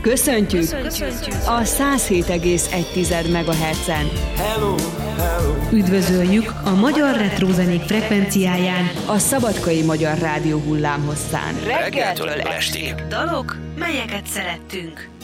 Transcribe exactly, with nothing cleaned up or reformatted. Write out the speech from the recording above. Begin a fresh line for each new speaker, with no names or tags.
Köszöntjük,
Köszöntjük
a száz hét egész egy megahertzen.
Hello, hello.
Üdvözöljük a magyar retrózenék frekvenciáján,
A Szabadkai Magyar Rádió hullámhosszán.
Reggeltől estig.
dalok, melyeket szerettünk.